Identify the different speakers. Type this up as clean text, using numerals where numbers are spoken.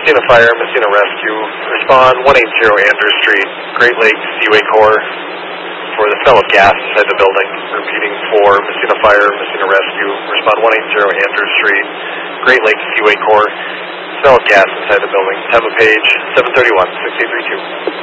Speaker 1: Messina Fire, Messina Rescue. Respond 180 Andrews Street, Great Lakes Seaway Corps for the smell of gas inside the building. Repeating for Messina Fire, Messina Rescue. Respond 180 Andrews Street, Great Lakes Seaway Corps. Smell of gas inside the building. Have a page 731-6832.